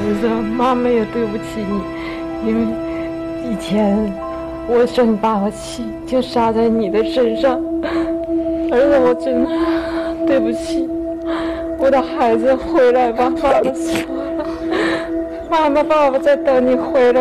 儿子，妈妈也对不起你，因为以前我生把我气就撒在你的身上，儿子，我真的对不起。我的孩子回来吧，爸爸说了，妈妈爸爸在等你回来。